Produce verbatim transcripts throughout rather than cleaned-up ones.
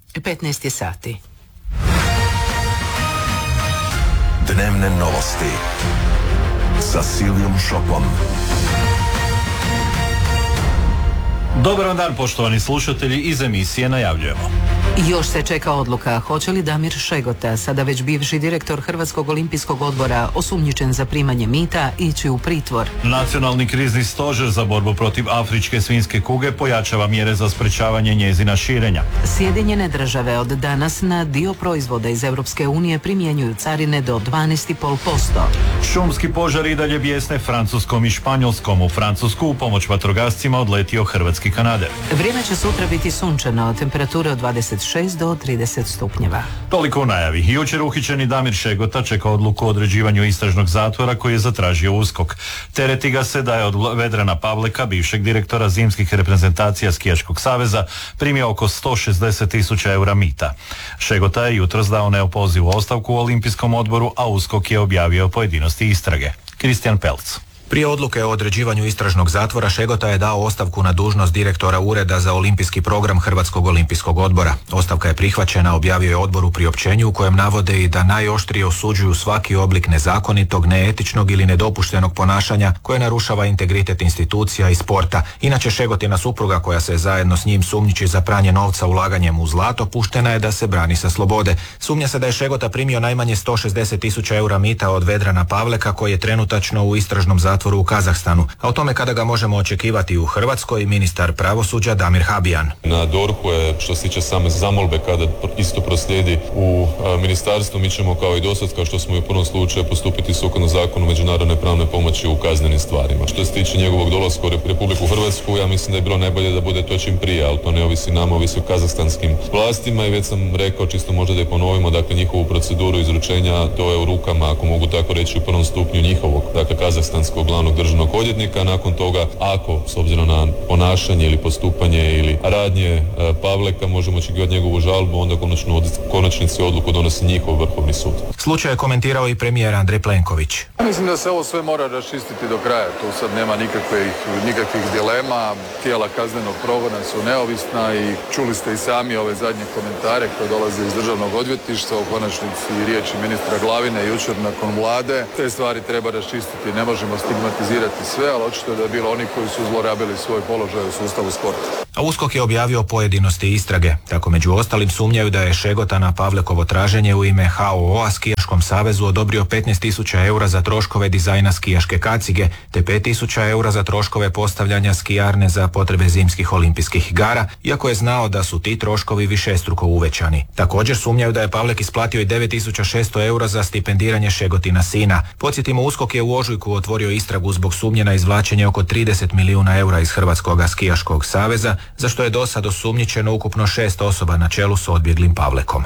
petnaest je sati. Dnevne novosti sa Silvijom Šopom. Dobar vam dan, poštovani slušatelji, iz emisije najavljujemo. Još se čeka odluka hoće li Damir Šegota, sada već bivši direktor Hrvatskog olimpijskog odbora, osumnjičen za primanje mita, ići u pritvor. Nacionalni krizni stožer za borbu protiv afričke svinjske kuge pojačava mjere za sprečavanje njezina širenja. Sjedinjene države od danas na dio proizvoda iz Europske unije primjenjuju carine do dvanaest zarez pet posto. Šumski požar i dalje bijesne Francuskom i Španjolskom. U Francusku u pomoć vatrogascima odletio hrvatski kanader. Vrijeme će sutra biti sunčano, temperature od dvadeset šest do trideset stupnjeva. Toliko u najavi. Jučer uhićeni Damir Šegota čeka odluku o određivanju istražnog zatvora koji je zatražio USKOK. Tereti ga se da je od Vedrana Pavleka, bivšeg direktora zimskih reprezentacija Skijaškog saveza, primio oko sto šezdeset tisuća eura mita. Šegota je jutros dao neopozivu ostavku u Olimpijskom odboru, a USKOK je objavio pojedinosti istrage. Kristijan Pelc. Prije odluke o određivanju istražnog zatvora Šegota je dao ostavku na dužnost direktora Ureda za olimpijski program Hrvatskog olimpijskog odbora. Ostavka je prihvaćena, objavio je odbor u priopćenju u kojem navode i da najoštrije osuđuju svaki oblik nezakonitog, neetičnog ili nedopuštenog ponašanja koje narušava integritet institucija i sporta. Inače, Šegotina supruga, koja se zajedno s njim sumnjiči za pranje novca ulaganjem u zlato, puštena je da se brani sa slobode. Sumnja se da je Šegota primio najmanje sto šezdeset tisuća eura mita od Vedrana Pavleka, koji je trenutačno u istražnom zatvoru u Kazahstanu. A o tome kada ga možemo očekivati u Hrvatskoj, ministar pravosuđa Damir Habijan. Na D O R H-u je, što se tiče same zamolbe, kada isto proslijedi u a, ministarstvu, mi ćemo kao i dosad, kao što smo i u prvom slučaju, postupiti sukladno zakonu međunarodne pravne pomoći u kaznenim stvarima. Što se tiče njegovog dolaska u Republiku Hrvatsku, ja mislim da je bilo najbolje da bude to čim prije, ali to ne ovisi nama, ovisi o kazahstanskim vlastima i već sam rekao, čisto možda da je ponovimo, dakle njihovu proceduru izručenja, to je u rukama, ako mogu tako reći, u prvom stupnju njihovog, dakle kazahstanskog glavnog državnog odvjetnika. Nakon toga, ako s obzirom na ponašanje ili postupanje ili radnje e, Pavleka možemo očekivati njegovu žalbu, onda konačno konačnici odluku donosi njihov Vrhovni sud. Slučaj je komentirao i premijer Andrej Plenković. Mislim da se ovo sve mora raščistiti do kraja. Tu sad nema nikakvih, nikakvih dilema. Tijela kaznenog progona su neovisna i čuli ste i sami ove zadnje komentare koje dolaze iz državnog odvjetništva, u konačnici i riječi ministra Glavine jučer nakon vlade. Te stvari treba raščistiti. Ne možemo stigmatizirati sve, ali očito da je bilo oni koji su zlorabili svoj položaj u sustavu sporta. A USKOK je objavio pojedinosti istrage. Tako među ostalim sumnjaju da je Šegota na Pavlekovo traženje u ime H O O-a Skijaškom savezu odobrio petnaest tisuća eura za troškove dizajna skijaške kacige, te pet tisuća eura za troškove postavljanja skijarne za potrebe zimskih olimpijskih igara, iako je znao da su ti troškovi višestruko uvećani. Također sumnjaju da je Pavlek isplatio i devet tisuća šesto eura za stipendiranje Šegotina sina. Podsjetimo, USKOK je u ožujku otvorio istragu zbog sumnje na izvlačenje oko trideset milijuna eura iz Hrvatskog skijaškog saveza, za što je do sad osumnjičeno ukupno šest osoba na čelu s odbjeglim Pavlekom.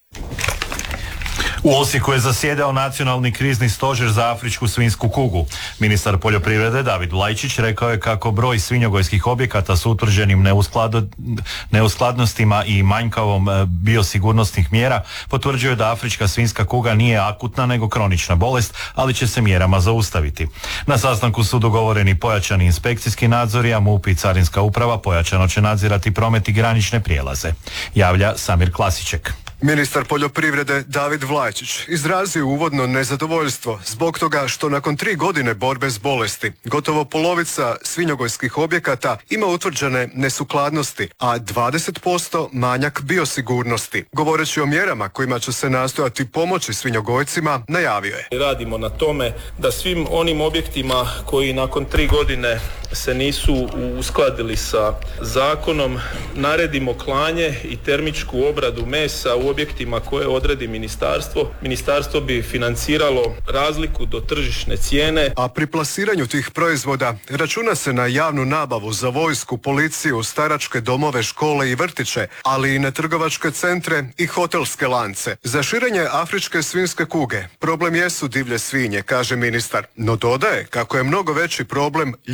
U Osijeku je zasjedao Nacionalni krizni stožer za afričku svinjsku kugu. Ministar poljoprivrede David Vlajčić rekao je kako broj svinjogojskih objekata s utvrđenim neusklado, neuskladnostima i manjkavom biosigurnosnih mjera potvrđuje da afrička svinjska kuga nije akutna nego kronična bolest, ali će se mjerama zaustaviti. Na sastanku su dogovoreni pojačani inspekcijski nadzori, a MUP i Carinska uprava pojačano će nadzirati promet i granične prijelaze. Javlja Samir Klasiček. Ministar poljoprivrede David Vlajčić izrazio uvodno nezadovoljstvo zbog toga što nakon tri godine borbe s bolesti gotovo polovica svinjogojskih objekata ima utvrđene nesukladnosti, a dvadeset posto manjak biosigurnosti. Govoreći o mjerama kojima će se nastojati pomoći svinjogojcima, najavio je. Radimo na tome da svim onim objektima koji nakon tri godine se nisu uskladili sa zakonom naredimo klanje i termičku obradu mesa u objektima koje odredi ministarstvo. Ministarstvo bi financiralo razliku do tržišne cijene. A pri plasiranju tih proizvoda računa se na javnu nabavu za vojsku, policiju, staračke domove, škole i vrtiće, ali i na trgovačke centre i hotelske lance. Za širenje afričke svinjske kuge problem jesu divlje svinje, kaže ministar, no dodaje kako je mnogo veći problem ljudski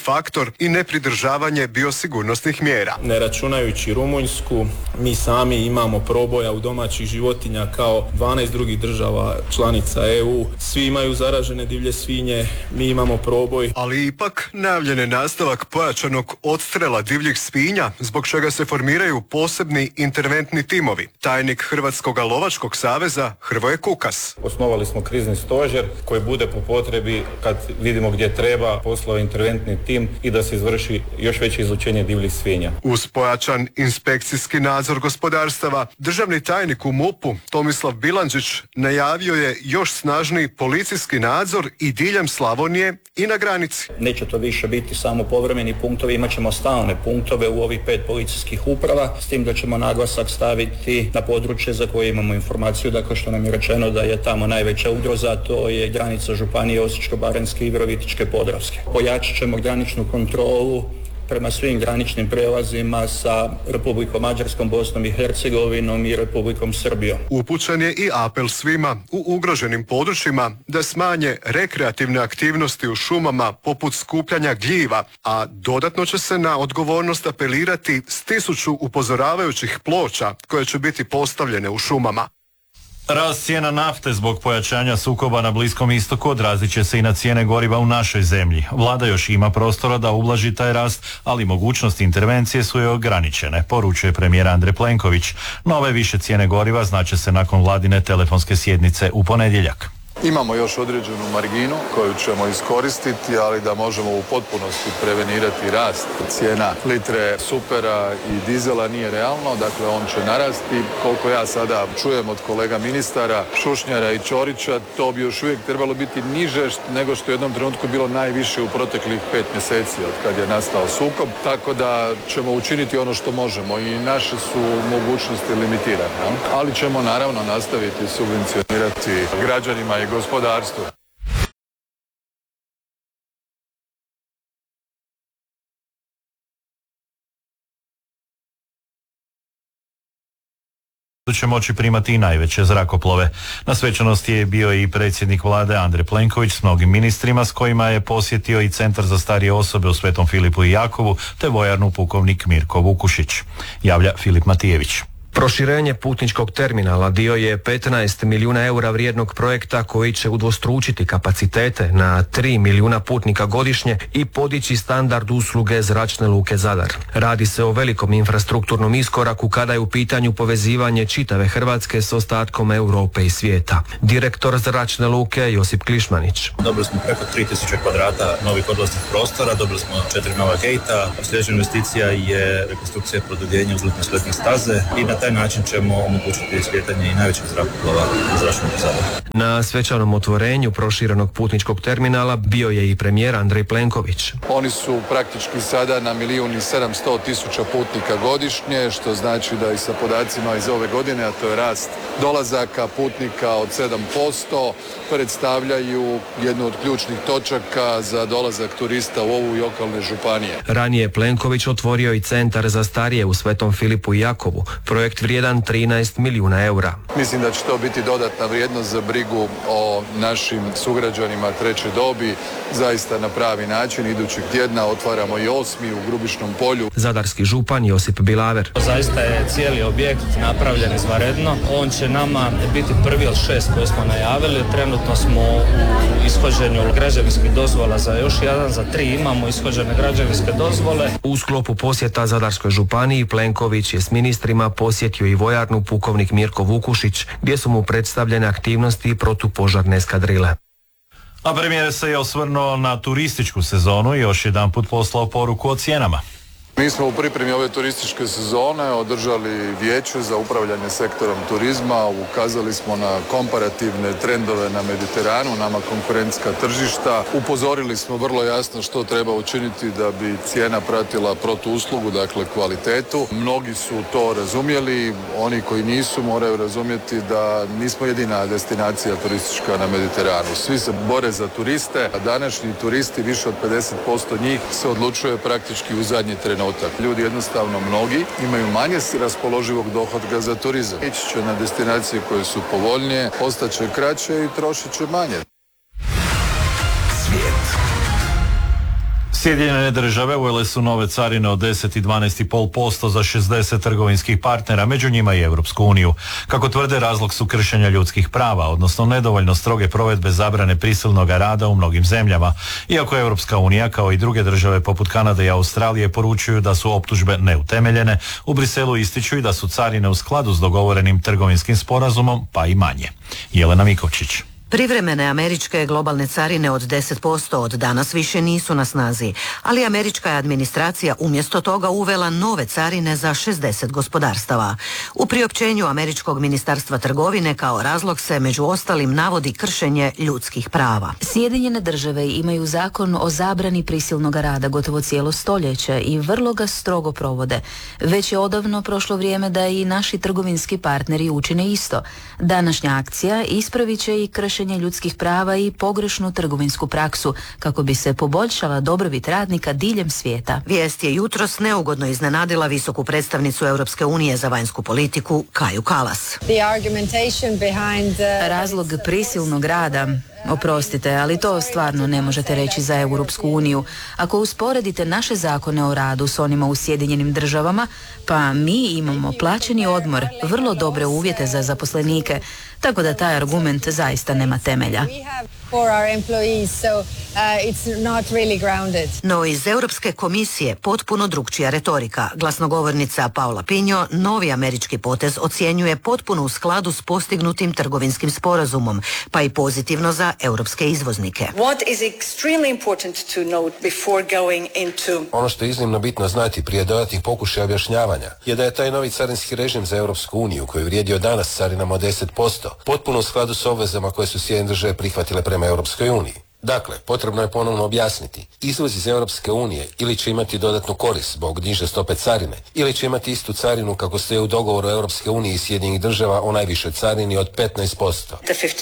faktor i nepridržavanje biosigurnosnih mjera. Ne računajući Rumunjsku, mi sami imamo proboja u domaćih životinja kao dvanaest drugih država članica E U. Svi imaju zaražene divlje svinje, mi imamo proboj. Ali ipak najavljen je nastavak pojačanog odstrela divljih svinja, zbog čega se formiraju posebni interventni timovi. Tajnik Hrvatskog lovačkog saveza Hrvoje Kukas. Osnovali smo krizni stožer koji bude po potrebi, kad vidimo gdje treba, poslao interventni tim i da se izvrši još veće izlučenje divljih svinja. Uz pojačan inspekcijski nadzor gospodarstava, državni tajnik u MUP-u Tomislav Bilandžić najavio je još snažniji policijski nadzor i diljem Slavonije i na granici. Neće to više biti samo povremeni punktovi, imat ćemo stalne punktove u ovih pet policijskih uprava, s tim da ćemo naglasak staviti na područje za koje imamo informaciju, dakle što nam je rečeno da je tamo najveća ugroza, to je granica županije Osječko-baranjske i Virovitičke-podravske. Pojačat ćemo graničnu kontrolu prema svim graničnim prijelazima sa Republikom Mađarskom, Bosnom i Hercegovinom i Republikom Srbijom. Upućen je i apel svima u ugroženim područjima da smanje rekreativne aktivnosti u šumama poput skupljanja gljiva, a dodatno će se na odgovornost apelirati s tisuću upozoravajućih ploča koje će biti postavljene u šumama. Rast cijena nafte zbog pojačanja sukoba na Bliskom istoku odrazit će se i na cijene goriva u našoj zemlji. Vlada još ima prostora da ublaži taj rast, ali mogućnosti intervencije su joj ograničene, poručuje premijer Andrej Plenković. Nove više cijene goriva znače se nakon vladine telefonske sjednice u ponedjeljak. Imamo još određenu marginu koju ćemo iskoristiti, ali da možemo u potpunosti prevenirati rast cijena litre supera i dizela nije realno, dakle on će narasti. Koliko ja sada čujem od kolega ministara Šušnjara i Ćorića, to bi još uvijek trebalo biti niže nego što je u jednom trenutku bilo najviše u proteklih pet mjeseci od kad je nastao sukob, tako da ćemo učiniti ono što možemo i naše su mogućnosti limitirane, ali ćemo naravno nastaviti subvencionirati građanima i gospodarstvu. Će moći primati i najveće zrakoplove. Na svečanosti je bio i predsjednik vlade Andrej Plenković s mnogim ministrima s kojima je posjetio i Centar za starije osobe u Svetom Filipu i Jakovu te vojarnu pukovnik Mirko Vukušić. Javlja Filip Matijević. Proširenje putničkog terminala dio je petnaest milijuna eura vrijednog projekta koji će udvostručiti kapacitete na tri milijuna putnika godišnje i podići standard usluge Zračne luke Zadar. Radi se o velikom infrastrukturnom iskoraku kada je u pitanju povezivanje čitave Hrvatske s ostatkom Europe i svijeta. Direktor Zračne luke Josip Klišmanić. Dobili smo preko tri tisuće kvadrata novih odlaznih prostora, dobili smo četiri nova gejta. Sljedeća investicija je rekonstrukcija produljenja uzletne sletne staze i na taj način ćemo omogućiti slijetanje i najvećeg zrakoplova u Zračnu luku Zadar. Na svečanom otvorenju proširenog putničkog terminala bio je i premijer Andrej Plenković. Oni su praktički sada na milijun i sedamsto tisuća putnika godišnje, što znači da i sa podacima iz ove godine, a to je rast dolazaka putnika od sedam posto, predstavljaju jednu od ključnih točaka za dolazak turista u ovu i okolne županije. Ranije je Plenković otvorio i Centar za starije u Svetom Filipu i Jakovu, projekt vrijedan trinaest milijuna eura. Mislim da će to biti dodatna vrijednost za brigu o našim sugrađanima treće dobi. Zaista na pravi način. Idućeg tjedna otvaramo i osmi u Grubišnom polju. Zadarski župan Josip Bilaver. Zaista je cijeli objekt napravljen izvanredno. On će nama biti prvi od šest koje smo najavili. Trenutno smo u ishođenju građevinskih dozvola za još jedan, za tri imamo ishođene građevinske dozvole. U sklopu posjeta Zadarskoj županiji Plenković je s ministrima posjetio i vojarnu pukovnik Mirko Vukušić, gdje su mu predstavljene aktivnosti protupožarne eskadrile. A premijer se je osvrnuo na turističku sezonu i još jedanput poslao poruku o cijenama. Mi smo u pripremi ove turističke sezone održali vijeće za upravljanje sektorom turizma, ukazali smo na komparativne trendove na Mediteranu, nama konkurentska tržišta. Upozorili smo vrlo jasno što treba učiniti da bi cijena pratila protuuslugu, dakle kvalitetu. Mnogi su to razumjeli, oni koji nisu moraju razumjeti da nismo jedina destinacija turistička na Mediteranu. Svi se bore za turiste, a današnji turisti, više od pedeset posto njih, se odlučuje praktički u zadnji trenutak. Ljudi jednostavno mnogi imaju manje raspoloživog dohotka za turizam. Ići će na destinacije koje su povoljnije, ostaće kraće i trošit će manje. Svijet. Sjedinjene države uvele su nove carine od deset i dvanaest zarez pet posto za šezdeset trgovinskih partnera, među njima i Europsku uniju. Kako tvrde, razlog su kršenja ljudskih prava, odnosno nedovoljno stroge provedbe zabrane prisilnog rada u mnogim zemljama. Iako Europska unija, kao i druge države poput Kanade i Australije, poručuju da su optužbe neutemeljene, u Briselu ističu i da su carine u skladu s dogovorenim trgovinskim sporazumom, pa i manje. Jelena Mikovčić. Privremene američke globalne carine od deset posto od danas više nisu na snazi, ali američka je administracija umjesto toga uvela nove carine za šezdeset gospodarstava. U priopćenju američkog ministarstva trgovine kao razlog se među ostalim navodi kršenje ljudskih prava. Sjedinjene države imaju zakon o zabrani prisilnog rada gotovo cijelo stoljeće i vrlo ga strogo provode. Već je odavno prošlo vrijeme da i naši trgovinski partneri učine isto. Današnja akcija ispravit će i kršenje ljudskih prava i pogrešnu trgovinsku praksu kako bi se poboljšala dobrobit radnika diljem svijeta. Vijest je jutros neugodno iznenadila visoku predstavnicu Europske unije za vanjsku politiku Kaju Kallas. Razlog prisilnog rada, oprostite, ali to stvarno ne možete reći za Europsku uniju. Ako usporedite naše zakone o radu s onima u Sjedinjenim državama, pa mi imamo plaćeni odmor, vrlo dobre uvjete za zaposlenike, tako da taj argument zaista nema temelja. No iz Europske komisije potpuno drukčija retorika. Glasnogovornica Paula Pinho novi američki potez ocjenjuje potpuno u skladu s postignutim trgovinskim sporazumom, pa i pozitivno za europske izvoznike. Ono što je iznimno bitno znati prije dodatnih pokušaja objašnjavanja je da je taj novi carinski režim za Europsku uniju, koji vrijedi od danas carinama od deset posto, potpuno u skladu s obvezama koje su Sjedinjene države prihvatile prema Europskoj uniji. Dakle, potrebno je ponovno objasniti. Izvoz iz Europske unije ili će imati dodatnu korist zbog niže stope carine, ili će imati istu carinu kako stoji u dogovoru Europske unije i Sjedinjenih država o najvišoj carini od petnaest posto.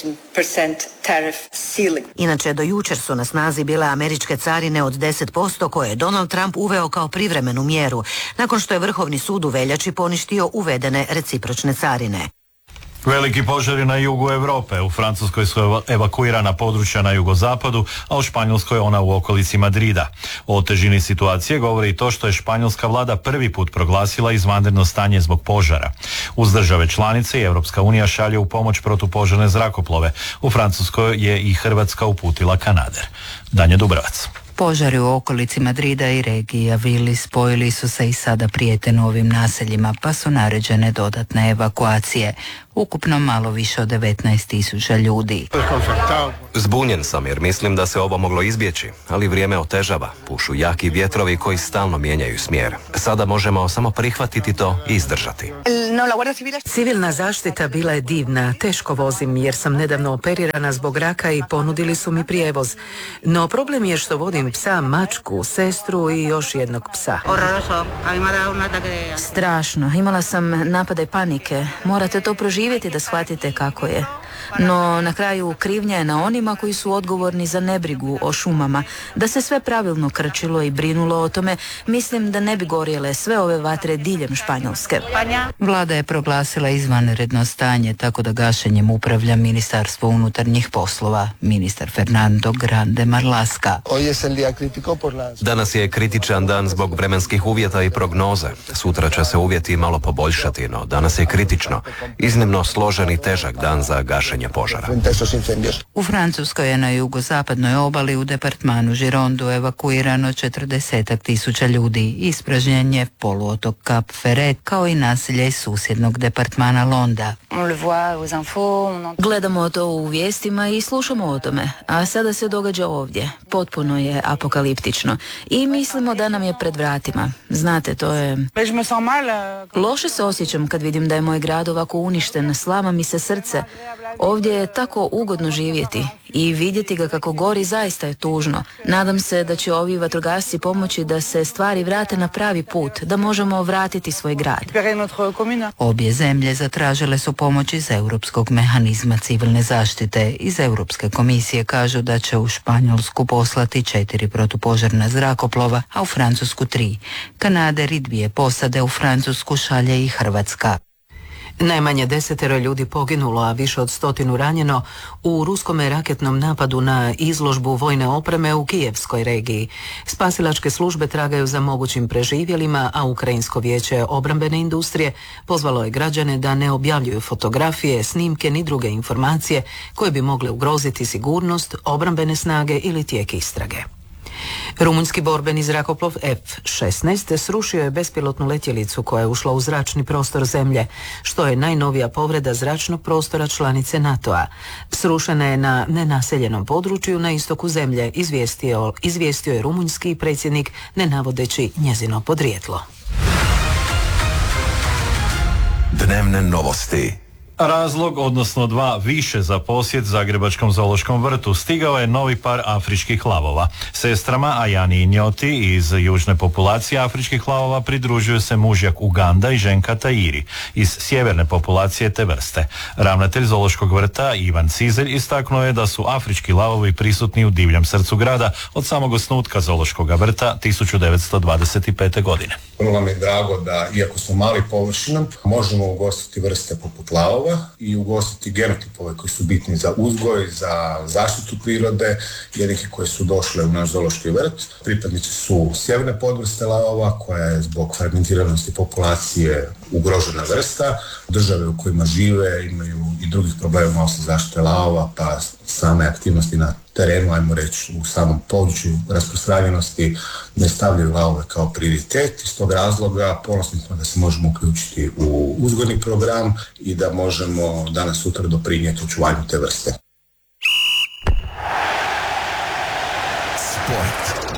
Inače, do jučer su na snazi bile američke carine od deset posto koje je Donald Trump uveo kao privremenu mjeru, nakon što je Vrhovni sud u veljači poništio uvedene recipročne carine. Veliki požari na jugu Europe. U Francuskoj su evakuirana područja na jugozapadu, a u Španjolskoj ona u okolici Madrida. O težini situacije govori i to što je španjolska vlada prvi put proglasila izvanredno stanje zbog požara. Uz države članice i Europska unija šalje u pomoć protupožarne zrakoplove. U Francuskoj je i Hrvatska uputila kanader. Danje Dubrovac. Požari u okolici Madrida i regiji Avili spojili su se i sada prijete novim naseljima, pa su naređene dodatne evakuacije. Ukupno malo više od devetnaest tisuća ljudi. Zbunjen sam jer mislim da se ovo moglo izbjeći, ali vrijeme otežava. Pušu jaki vjetrovi koji stalno mijenjaju smjer. Sada možemo samo prihvatiti to i izdržati. Civilna zaštita bila je divna. Teško vozim jer sam nedavno operirana zbog raka i ponudili su mi prijevoz. No problem je što vodim psa, mačku, sestru i još jednog psa. Strašno. Imala sam napade panike. Morate to proživjeti da shvatite kako je. No, na kraju krivnja je na onima koji su odgovorni za nebrigu o šumama. Da se sve pravilno krčilo i brinulo o tome, mislim da ne bi gorjele sve ove vatre diljem Španjolske. Vlada je proglasila izvanredno stanje, tako da gašenjem upravlja Ministarstvo unutarnjih poslova, ministar Fernando Grande Marlaska. Danas je kritičan dan zbog vremenskih uvjeta i prognoze. Sutra će se uvjeti malo poboljšati, no danas je kritično. Iznimno složen i težak dan za gašenje požara. U Francuskoj je na jugozapadnoj obali u departmanu Girondu evakuirano četrdesetak tisuća ljudi. Ispražnjen je poluotok Cap Ferret kao i naselje iz susjednog departmana Londa. Gledamo to u vijestima i slušamo o tome, a sada se događa ovdje. Potpuno je apokaliptično i mislimo da nam je pred vratima. Znate, to je... Loše se osjećam kad vidim da je moj grad ovako uništen, slama mi se srce. Ovdje je tako ugodno živjeti i vidjeti ga kako gori zaista je tužno. Nadam se da će ovi vatrogasci pomoći da se stvari vrate na pravi put, da možemo vratiti svoj grad. Obje zemlje zatražile su pomoć iz Europskog mehanizma civilne zaštite. Iz Europske komisije kažu da će u Španjolsku poslati četiri protupožarna zrakoplova, a u Francusku tri. Kanader i dvije posade u Francusku šalje i Hrvatska. Najmanje desetero ljudi poginulo, a više od stotinu ranjeno u ruskome raketnom napadu na izložbu vojne opreme u Kijevskoj regiji. Spasilačke službe tragaju za mogućim preživjelima, a Ukrajinsko vijeće obrambene industrije pozvalo je građane da ne objavljuju fotografije, snimke ni druge informacije koje bi mogle ugroziti sigurnost, obrambene snage ili tijek istrage. Rumunjski borbeni zrakoplov F šesnaest srušio je bespilotnu letjelicu koja je ušla u zračni prostor zemlje, što je najnovija povreda zračnog prostora članice NATO-a. Srušena je na nenaseljenom području na istoku zemlje, izvijestio, izvijestio je rumunjski predsjednik, ne navodeći njezino podrijetlo. Dnevne novosti. Razlog, odnosno dva više za posjet Zagrebačkom zoološkom vrtu, stigao je novi par afričkih lavova. Sestrama Ajani i Njoti iz južne populacije afričkih lavova pridružuju se mužjak Uganda i ženka Tairi iz sjeverne populacije te vrste. Ravnatelj zoološkog vrta Ivan Cizelj istaknuo je da su afrički lavovi prisutni u divljem srcu grada od samog osnutka zoološkog vrta tisuću devetsto dvadeset pete. godine. Vrlo nam je drago da, iako smo mali površinom, možemo ugostiti vrste poput lavova i ugostiti genotipove koji su bitni za uzgoj, za zaštitu prirode, jednake koje su došle u naš zoološki vrt. Pripadnici su sjeverne podvrste lavova, koja je zbog fragmentiranosti populacije ugrožena vrsta. Države u kojima žive imaju i drugih problema osim zaštite lavova, pa same aktivnosti na terenu, ajmo reći, u samom području rasprostranjenosti ne stavljaju lavove kao prioritet. Iz tog razloga ponosni smo da se možemo uključiti u uzgojni program i da možemo danas sutra doprinijeti očuvanju te vrste. Sport.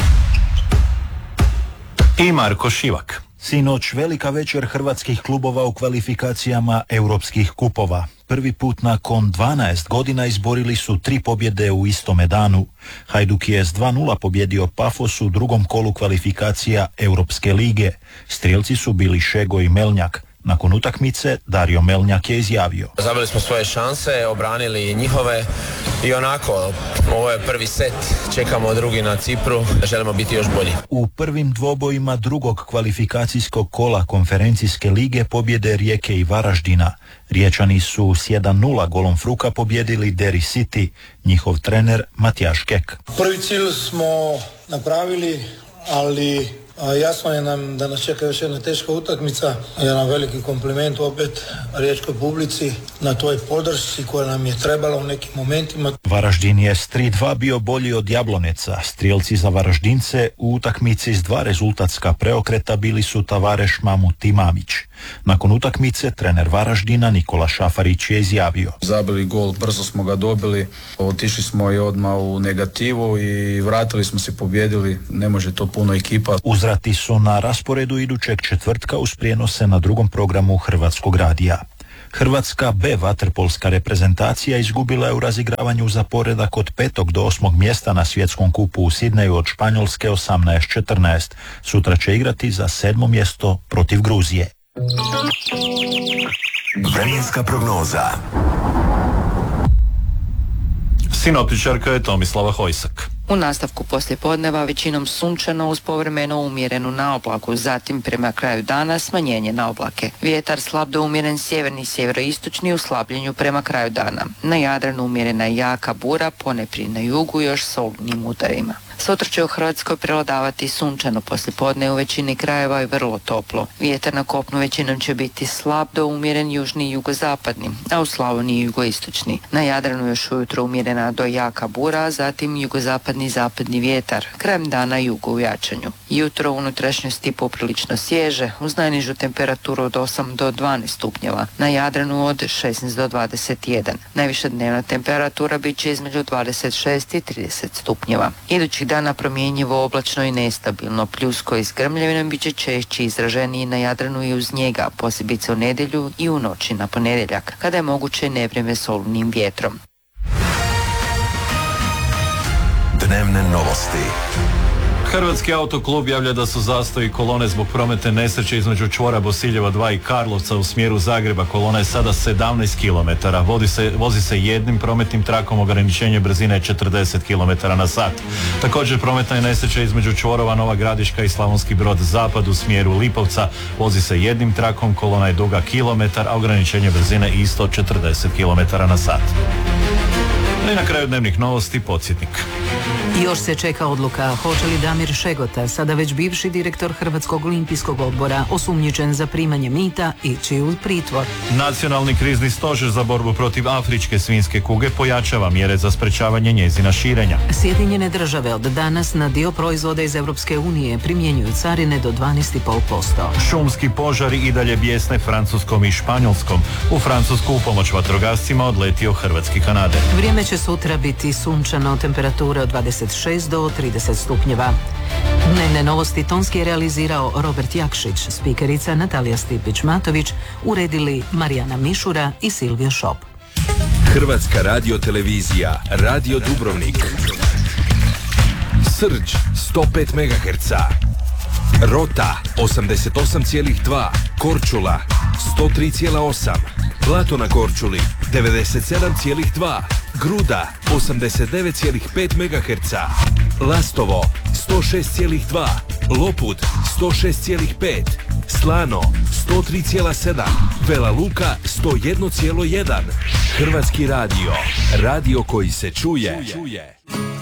I Marko Šivak. Sinoć velika večer hrvatskih klubova u kvalifikacijama europskih kupova. Prvi put nakon dvanaest godina izborili su tri pobjede u istome danu. Hajduk je s dva nula pobjedio Pafos u drugom kolu kvalifikacija Europske lige. Strijelci su bili Šego i Melnjak. Nakon utakmice Dario Melnjak je izjavio: Zabili smo svoje šanse, obranili njihove i onako, ovo je prvi set, čekamo drugi na Cipru, želimo biti još bolji. U prvim dvobojima drugog kvalifikacijskog kola konferencijske lige pobjede Rijeke i Varaždina. Riječani su s jedan nula golom Fruka pobjedili Derry City, njihov trener Matijaš Kek. Prvi cilj smo napravili, ali a jasno je nam da nas čeka još jedna teška utakmica. Jedan veliki kompliment opet riječkoj publici na toj podršci koja nam je trebala u nekim momentima. Varaždin je s tri dva bio bolji od Jabloneca. Strijelci za Varaždince u utakmici s dva rezultatska preokreta bili su Tavareš, Mamut i Mamić. Nakon utakmice trener Varaždina Nikola Šafarić je izjavio: Zabili gol, brzo smo ga dobili, otišli smo i odmah u negativu i vratili smo se, pobjedili, ne može to puno ekipa. Uzvrati su na rasporedu idućeg četvrtka uz prijenose na drugom programu Hrvatskog radija. Hrvatska B vaterpolska reprezentacija izgubila je u razigravanju za poredak od petog do osmog mjesta na svjetskom kupu u Sidneju od Španjolske osamnaest četrnaest. Sutra će igrati za sedmo mjesto protiv Gruzije. Vremenska prognoza. Sinoptičarka je Tomislava Hojsak. U nastavku poslijepodneva većinom sunčano uz povremeno umjerenu naoblaku, zatim prema kraju dana smanjenje naoblake. Vjetar slab do umjeren sjeverni i sjeveroistočni u slabljenju prema kraju dana. Na Jadranu umjerena jaka bura, ponajprije na jugu još s olujnim udarima. Sutra će u Hrvatskoj prevladavati sunčano poslijepodne u većini krajeva i vrlo toplo. Vjetar na kopnu većinom će biti slab do umjeren južni i jugozapadni, a u Slavoniji jugoistočni. Na Jadranu još ujutro umjerena do jaka bura, a zatim jugozapadni i zapadni vjetar, krajem dana jugo u jačanju. Jutro u unutrašnjosti poprilično svježe, uz najnižu temperaturu od osam do dvanaest stupnjeva, na Jadranu od šesnaest do dvadeset jedan. Najviša dnevna temperatura bit će između dvadeset šest i trideset stupnjeva. Idućih dana promjenjivo, oblačno i nestabilno, pljusko i s grmljavinom bit će češći izraženiji na Jadranu i uz njega, posebice u nedjelju i u noći na ponedjeljak, kada je moguće nevrijeme s olujnim vjetrom. Dnevne novosti. Hrvatski autoklub javlja da su zastoji kolone zbog prometne nesreće između čvora Bosiljeva dva i Karlovca u smjeru Zagreba. Kolona je sada sedamnaest kilometara. Vozi se, vozi se jednim prometnim trakom, ograničenje brzine je četrdeset kilometara na sat. Također prometna je nesreća između čvorova Nova Gradiška i Slavonski Brod zapad u smjeru Lipovca. Vozi se jednim trakom, kolona je duga kilometar, a ograničenje brzine isto četrdeset kilometara na sat. I na kraju dnevnih novosti podsjetnik. Još se čeka odluka hoće li Damir Šegota, sada već bivši direktor Hrvatskog olimpijskog odbora, osumnjičen za primanje mita, ići u pritvor. Nacionalni krizni stožer za borbu protiv afričke svinjske kuge pojačava mjere za sprečavanje njezina širenja. Sjedinjene države od danas na dio proizvoda iz Europske unije primjenjuju carine do dvanaest zarez pet posto. Šumski požari i dalje bijesne Francuskom i Španjolskom. U Francusku u pomoć vatrogascima odletio hrvatski Kanader. Vrijeme će sutra biti sunčano, temperatura od dvadeset šest do trideset stupnjeva. Dnevne novosti tonski je realizirao Robert Jakšić, spikerica Natalija Stipić-Matović, uredili Marijana Mišura i Silvio Šop. Hrvatska radiotelevizija, Radio Dubrovnik. Srđ sto pet megaherca. Rota osamdeset osam zarez dva, Korčula sto tri zarez osam, Blato na Korčuli devedeset sedam zarez dva, Gruda osamdeset devet zarez pet megaherca, Lastovo sto šest zarez dva, Lopud sto šest zarez pet, Slano sto tri zarez sedam, Vela Luka sto jedan zarez jedan. Hrvatski radio, radio koji se čuje.